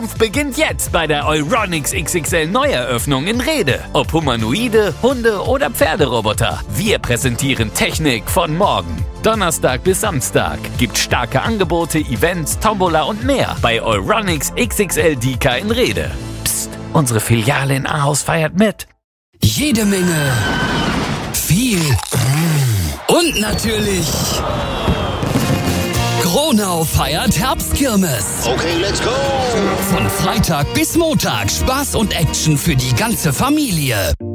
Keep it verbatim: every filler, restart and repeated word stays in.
Beginnt jetzt bei der Euronics X X L Neueröffnung in Rede. Ob Humanoide, Hunde oder Pferderoboter. Wir präsentieren Technik von morgen. Donnerstag bis Samstag gibt starke Angebote, Events, Tombola und mehr bei Euronics X X L Deka in Rede. Psst, unsere Filiale in Ahaus feiert mit. Jede Menge. Viel. Und natürlich... Gronau feiert Herbstkirmes. Okay, let's go! Von Freitag bis Montag Spaß und Action für die ganze Familie.